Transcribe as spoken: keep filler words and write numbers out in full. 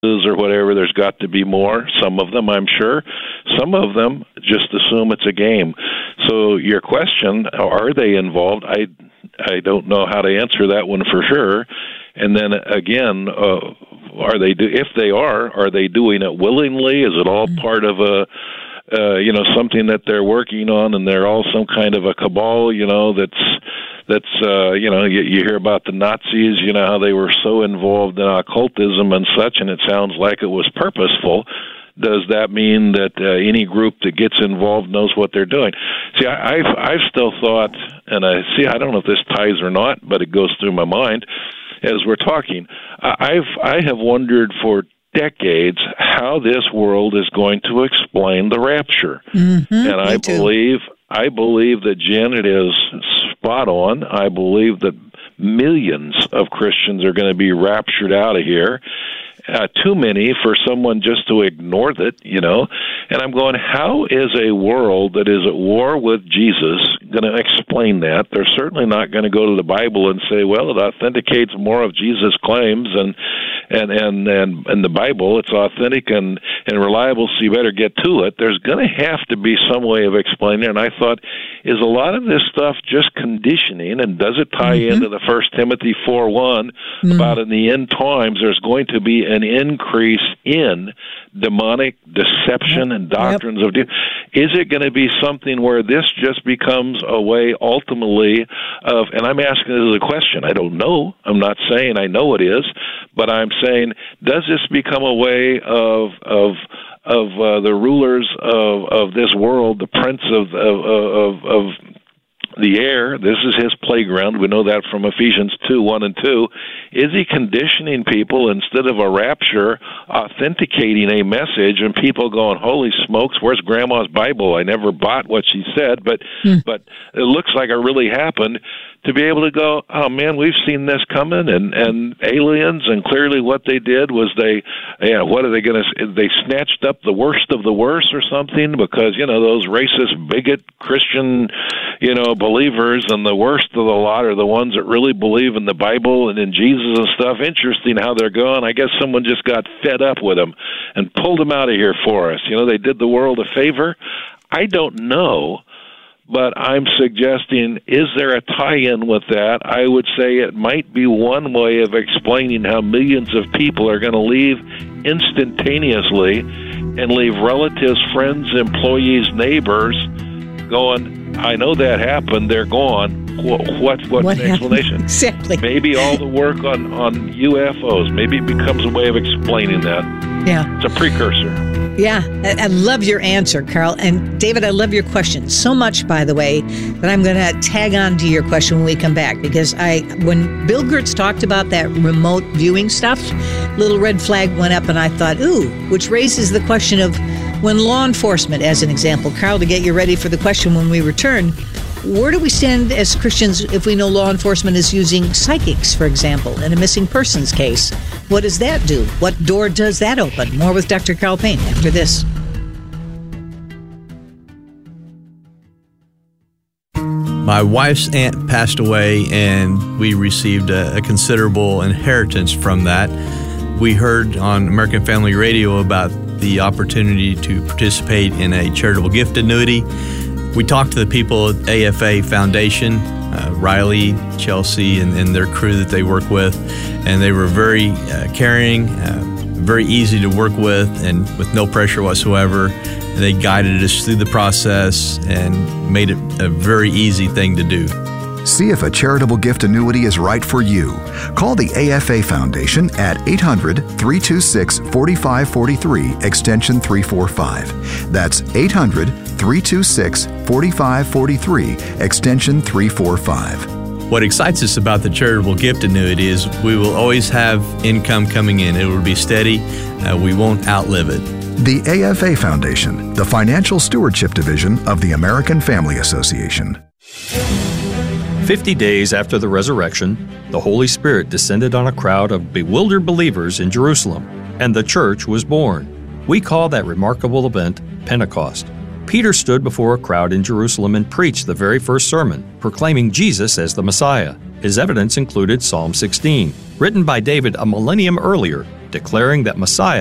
or whatever. There's got to be more. Some of them, I'm sure. Some of them just assume it's a game. So your question, are they involved? I I don't know how to answer that one for sure. And then again, uh, are they do, if they are, are they doing it willingly? Is it all part of a uh, you know something that they're working on, and they're all some kind of a cabal? You know that's. That's, uh, you know, you, you hear about the Nazis, you know, how they were so involved in occultism and such, and it sounds like it was purposeful. Does that mean that uh, any group that gets involved knows what they're doing? See, I, I've, I've still thought, and I see, I don't know if this ties or not, but it goes through my mind as we're talking. I've, I have wondered for decades how this world is going to explain the rapture. Mm-hmm, and I believe... I believe that Janet is spot on. I believe that millions of Christians are going to be raptured out of here. Uh, too many for someone just to ignore it, you know. And I'm going, how is a world that is at war with Jesus going to explain that? They're certainly not going to go to the Bible and say, well, it authenticates more of Jesus' claims and and and and, and the Bible, it's authentic and, and reliable, so you better get to it. There's going to have to be some way of explaining it. And I thought, is a lot of this stuff just conditioning, and does it tie mm-hmm. into the First Timothy four one mm-hmm. about in the end times there's going to be an increase in demonic deception yep. and doctrines yep. of demons? Is it going to be something where this just becomes a way ultimately of, and I'm asking this as a question, I don't know, I'm not saying I know it is, but I'm saying, does this become a way of of of uh, the rulers of, of this world, the prince of of of, of the air, this is his playground, we know that from Ephesians two, one and two, is he conditioning people instead of a rapture, authenticating a message, and people going, holy smokes, where's Grandma's Bible? I never bought what she said, but mm. but it looks like it really happened, to be able to go, oh man, we've seen this coming, and, and aliens, and clearly what they did was they, yeah, what are they going to, they snatched up the worst of the worst or something, because, you know, those racist, bigot, Christian, you know, believers, and the worst of the lot are the ones that really believe in the Bible and in Jesus and stuff. Interesting how they're going. I guess someone just got fed up with them and pulled them out of here for us. You know, they did the world a favor. I don't know. But I'm suggesting, is there a tie-in with that? I would say it might be one way of explaining how millions of people are going to leave instantaneously and leave relatives, friends, employees, neighbors going, I know that happened, they're gone. What, what, what's what the explanation? Exactly. Maybe all the work on, on U F Os, maybe it becomes a way of explaining that. Yeah. It's a precursor. Yeah, I, I love your answer, Carl. And David, I love your question so much, by the way, that I'm going to tag on to your question when we come back. Because I, when Bill Gertz talked about that remote viewing stuff, little red flag went up, and I thought, ooh, which raises the question of when law enforcement, as an example. Carl, to get you ready for the question when we return, where do we stand as Christians if we know law enforcement is using psychics, for example, in a missing persons case? What does that do? What door does that open? More with Doctor Carl Payne after this. My wife's aunt passed away, and we received a, a considerable inheritance from that. We heard on American Family Radio about the opportunity to participate in a charitable gift annuity. We talked to the people at A F A Foundation, uh, Riley, Chelsea, and, and their crew that they work with, and they were very uh, caring, uh, very easy to work with, and with no pressure whatsoever. And they guided us through the process and made it a very easy thing to do. See if a charitable gift annuity is right for you. Call the A F A Foundation at eight hundred, three two six, four five four three, extension three forty-five. That's eight hundred, three two six, four five four three, extension three forty-five. What excites us about the charitable gift annuity is we will always have income coming in. It will be steady. Uh, we won't outlive it. The A F A Foundation, the Financial Stewardship Division of the American Family Association. Fifty days after the resurrection, the Holy Spirit descended on a crowd of bewildered believers in Jerusalem, and the church was born. We call that remarkable event Pentecost. Peter stood before a crowd in Jerusalem and preached the very first sermon, proclaiming Jesus as the Messiah. His evidence included Psalm sixteen, written by David a millennium earlier, declaring that Messiah